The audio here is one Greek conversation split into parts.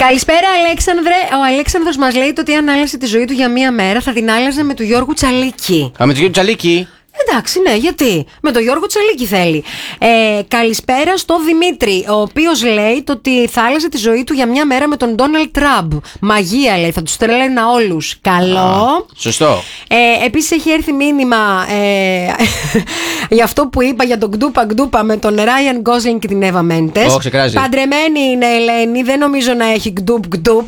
Καλησπέρα, Αλέξανδρε. Ο Αλέξανδρος μας λέει ότι αν άλλαζε τη ζωή του για μία μέρα θα την άλλαζε με του Γιώργου Τσαλίκη. Με του Γιώργου Τσαλίκη. Εντάξει, ναι, γιατί. Με τον Γιώργο Τσαλίκη θέλει. Καλησπέρα στο Δημήτρη, ο οποίος λέει ότι θα άλλαζε τη ζωή του για μια μέρα με τον Ντόναλντ Τραμπ. Μαγεία, λέει, θα τους τρελαίνα όλους. Καλό. Σωστό. Επίσης έχει έρθει μήνυμα για αυτό που είπα για τον Γκντούπα με τον Ράιαν Γκόσλινγκ και την Εύα Μέντες. Παντρεμένη είναι η Ελένη, δεν νομίζω να έχει γκντουπ.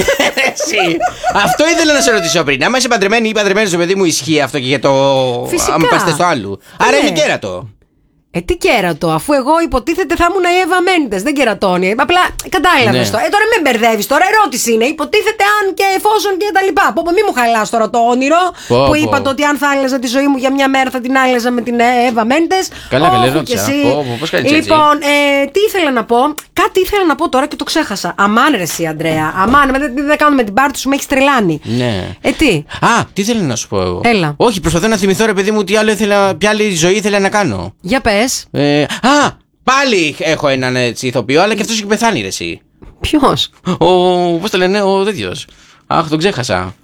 Αυτό ήθελα να σε ρωτήσω πριν. Άμα είσαι παντρεμένη ή παντρεμένος, το παιδί μου, ισχύει αυτό και για το. Φυσικά. Στο άλλο. Άρα είναι κέρατο. Τι κέρατο, αφού εγώ υποτίθεται θα ήμουν η Εύα Μέντες, δεν κερατώνει. Απλά κατάλαβες το. Τώρα με μπερδεύεις, τώρα ερώτηση είναι. Υποτίθεται αν και εφόσον και τα λοιπά. Μη μου χαλάς τώρα το όνειρο που είπατε ότι αν θα άλλαζα τη ζωή μου για μια μέρα θα την άλλαζα με την Εύα Μέντες. Καλά, ερώτηση. Λοιπόν, τι ήθελα να πω. Κάτι ήθελα να πω τώρα και το ξέχασα. Αμάν ρε εσύ, Αντρέα. Αμάν, τι θα κάνουμε με την πάρτι σου, με έχει τρελάνει. Ναι. Τι. Τι ήθελα να σου πω εγώ. Έλα. Όχι, προσπαθώ να θυμηθώ, ρε παιδί μου, ποια άλλη ζωή ήθελα να κάνω. Για πες. Πάλι έχω έναν έτσι ηθοποιό, αλλά και αυτός έχει πεθάνει, ρε εσύ. Ποιος? Πώς το λένε, ο τέτοιος. Αχ, τον ξέχασα.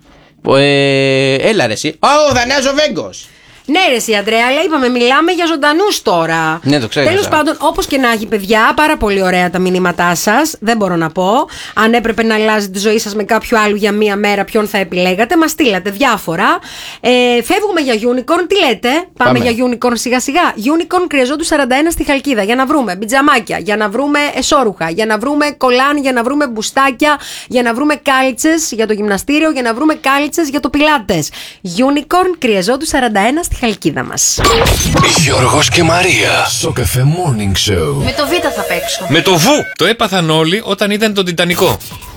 Έλα, ρε εσύ. Ο Δανέζο Βέγκος. Ναι, ρε εσύ, Αντρέα, αλλά είπαμε, μιλάμε για ζωντανούς τώρα. Ναι, το ξέρω. Τέλος πάντων, όπως και να έχει, παιδιά, πάρα πολύ ωραία τα μηνύματά σας. Δεν μπορώ να πω. Αν έπρεπε να αλλάζει τη ζωή σας με κάποιο άλλο για μία μέρα, ποιον θα επιλέγατε. Μας στείλατε διάφορα. Φεύγουμε για Unicorn, τι λέτε? Πάμε για Unicorn σιγά-σιγά. Unicorn Κρυεζόντου 41 στη Χαλκίδα. Για να βρούμε μπιτζαμάκια, για να βρούμε εσώρουχα, για να βρούμε κολάν, για να βρούμε μπουστάκια, για να βρούμε κάλτσες για το γυμναστήριο, για να βρούμε κάλτσες για το πιλάτες. Unicorn Κρυεζόντου 41 στη Χαλκίδα μας. Γιώργος και Μαρία. Σοκαφέ Morning Show. Με το Β θα παίξω. Με το Β. Το έπαθαν όλοι όταν ήταν τον Τιτανικό.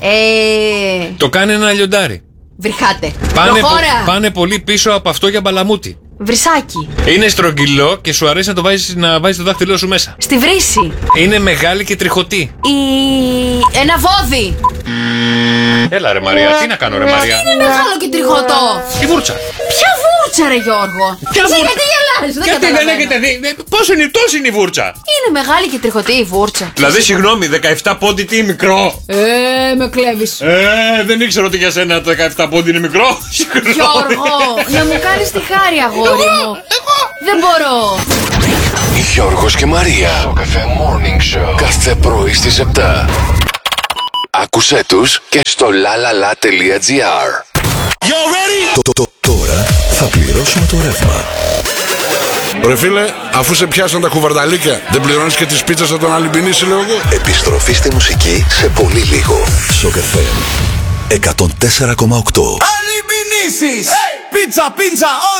Το κάνει ένα λιοντάρι. Βρυχάτε. Πάνε πολύ πίσω από αυτό για μπαλαμούτι. Βρυσάκι. Είναι στρογγυλό και σου αρέσει να βάζεις το δάχτυλό σου μέσα. Στη βρύση. Είναι μεγάλη και τριχωτή. Ένα βόδι. Έλα ρε Μαρία, τι να κάνω ρε Μαρία. Είναι μεγάλο και τριχωτό. Η βούρτσα. Ποια βούρτσα ρε Γιώργο? Ποια βούρτσα? Γιατί γελάζεις? Γιατί δεν έχετε δει? Τόσο είναι η βούρτσα. Είναι μεγάλη και τριχωτή η βούρτσα. Δηλαδή συγγνώμη, 17 πόντι τι μικρό? Με κλέβεις. Δεν ήξερα ότι για σένα το 17 πόντι είναι μικρό. Γιώργο, να μου κάνεις τη χάρη αγόρι μου. Δεν μπορώ. Γιώργος και Μαρία. Σοκαφέ Morning Show. Κάθε πρωί στις 7. Άκουσέ τους και στο lalala.gr. Τώρα θα πληρώσουμε το ρεύμα. Ρε φίλε, αφού σε πιάσαν τα κουβαρδαλίκια, δεν πληρώνεις και τις πίτσες από τον Αλυμπινίση, λέω εγώ. Επιστροφή στη μουσική σε πολύ λίγο. Σοκαφέ 104,8. Αλυμπινίσεις! Πίτσα, πίτσα,